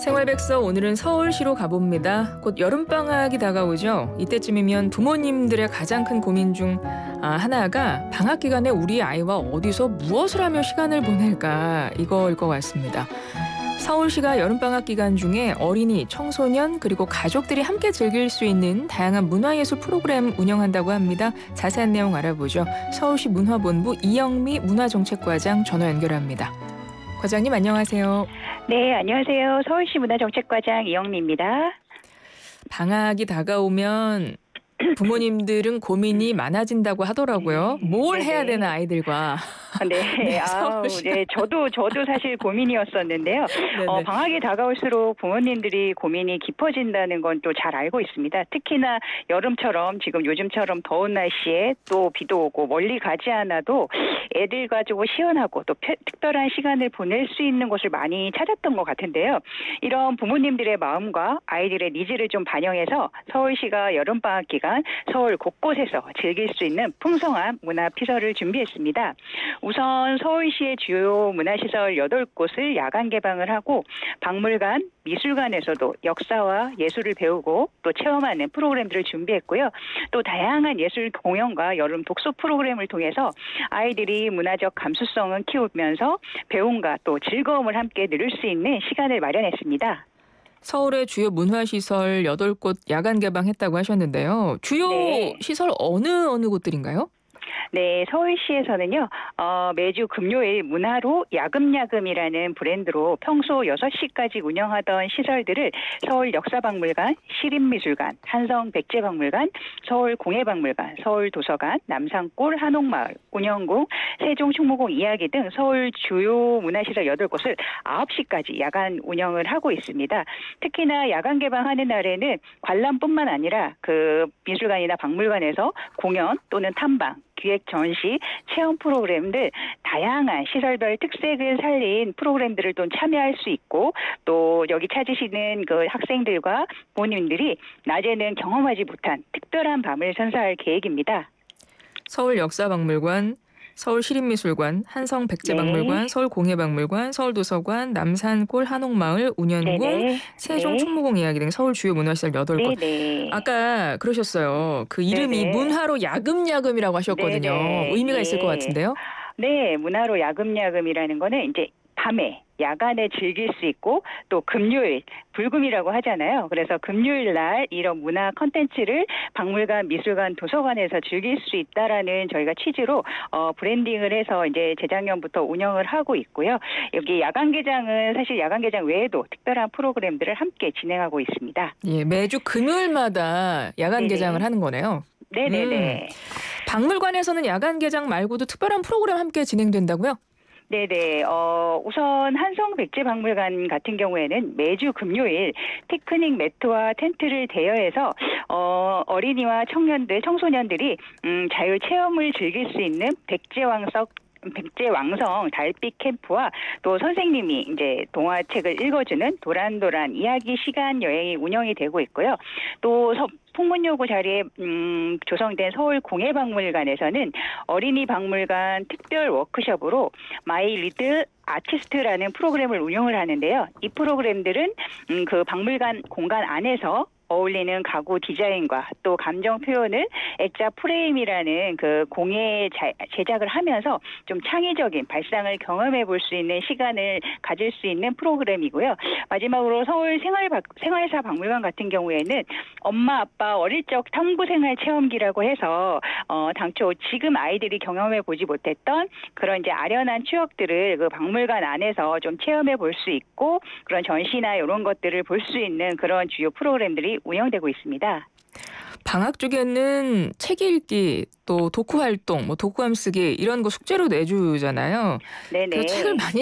생활백서 오늘은 서울시로 가봅니다. 곧 여름방학이 다가오죠. 이때쯤이면 부모님들의 가장 큰 고민 중 하나가 방학 기간에 우리 아이와 어디서 무엇을 하며 시간을 보낼까 이거일 것 같습니다. 서울시가 여름방학 기간 중에 어린이, 청소년 그리고 가족들이 함께 즐길 수 있는 다양한 문화예술 프로그램 운영한다고 합니다. 자세한 내용 알아보죠. 서울시 문화본부 이영미 문화정책과장 전화 연결합니다. 과장님 안녕하세요. 네, 안녕하세요. 서울시 문화정책과장 이영미입니다. 방학이 다가오면 부모님들은 고민이 많아진다고 하더라고요. 뭘 해야 네네. 되나 아이들과. 네, 네, 저도 사실 고민이었었는데요. 네네. 방학이 다가올수록 부모님들이 고민이 깊어진다는 건 또 잘 알고 있습니다. 특히나 여름처럼 지금 요즘처럼 더운 날씨에 또 비도 오고 멀리 가지 않아도 애들 가지고 시원하고 또 특별한 시간을 보낼 수 있는 곳을 많이 찾았던 것 같은데요. 이런 부모님들의 마음과 아이들의 니즈를 좀 반영해서 서울시가 여름방학 기간 서울 곳곳에서 즐길 수 있는 풍성한 문화피서를 준비했습니다. 우선 서울시의 주요 문화시설 8곳을 야간 개방을 하고 박물관, 미술관에서도 역사와 예술을 배우고 또 체험하는 프로그램들을 준비했고요. 또 다양한 예술 공연과 여름 독서 프로그램을 통해서 아이들이 문화적 감수성을 키우면서 배움과 또 즐거움을 함께 누릴 수 있는 시간을 마련했습니다. 서울의 주요 문화시설 8곳 야간 개방했다고 하셨는데요. 주요 네. 시설 어느 곳들인가요? 네, 서울시에서는요, 매주 금요일 문화로 야금야금이라는 브랜드로 평소 6시까지 운영하던 시설들을 서울 역사박물관, 시립미술관, 한성백제박물관, 서울공예박물관, 서울도서관, 남산골 한옥마을, 운영궁, 세종충무공 이야기 등 서울 주요 문화시설 8곳을 9시까지 야간 운영을 하고 있습니다. 특히나 야간 개방하는 날에는 관람뿐만 아니라 그 미술관이나 박물관에서 공연 또는 탐방, 기획 전시, 체험 프로그램들 다양한 시설별 특색을 살린 프로그램들을 또 참여할 수 있고 또 여기 찾으시는 그 학생들과 부모님들이 낮에는 경험하지 못한 특별한 밤을 선사할 계획입니다. 서울역사박물관, 서울시립미술관, 네, 한성백제박물관, 서울공예박물관, 서울도서관, 남산골 한옥마을, 운현궁, 네네, 네, 세종충무공 이야기 등 서울 주요 문화시설 8곳. 네네, 아까 그러셨어요. 그 이름이 네네, 문화로 야금야금이라고 하셨거든요. 네네, 의미가 있을 것 예. 같은데요. 네, 문화로 야금야금이라는 거는 이제 밤에 야간에 즐길 수 있고 또 금요일 불금이라고 하잖아요. 그래서 금요일 날 이런 문화 컨텐츠를 박물관, 미술관, 도서관에서 즐길 수 있다라는 저희가 취지로 브랜딩을 해서 이제 재작년부터 운영을 하고 있고요. 여기 야간 개장은 사실 야간 개장 외에도 특별한 프로그램들을 함께 진행하고 있습니다. 예, 매주 금요일마다 야간 개장을 네네. 하는 거네요. 음, 네네네. 박물관에서는 야간 개장 말고도 특별한 프로그램 함께 진행된다고요? 네네. 우선 한성백제박물관 같은 경우에는 매주 금요일 피크닉 매트와 텐트를 대여해서 어린이와 청소년들이 자유 체험을 즐길 수 있는 백제왕성 달빛 캠프와 또 선생님이 이제 동화책을 읽어주는 도란도란 이야기 시간 여행이 운영이 되고 있고요. 또 풍문요구 자리에 조성된 서울공예박물관에서는 어린이 박물관 특별 워크숍으로 마이 리틀 아티스트라는 프로그램을 운영을 하는데요. 이 프로그램들은 그 박물관 공간 안에서 어울리는 가구 디자인과 또 감정 표현을 액자 프레임이라는 그 공예 제작을 하면서 좀 창의적인 발상을 경험해 볼 수 있는 시간을 가질 수 있는 프로그램이고요. 마지막으로 서울 생활사 박물관 같은 경우에는 엄마 아빠 어릴 적 탐구 생활 체험기라고 해서 당초 지금 아이들이 경험해 보지 못했던 그런 이제 아련한 추억들을 그 박물관 안에서 좀 체험해 볼 수 있고 그런 전시나 이런 것들을 볼 수 있는 그런 주요 프로그램들이 운영되고 있습니다. 방학 중에는 책 읽기, 또 독후 활동, 독후감 쓰기 이런 거 숙제로 내주잖아요. 그래서 책을 네네. 많이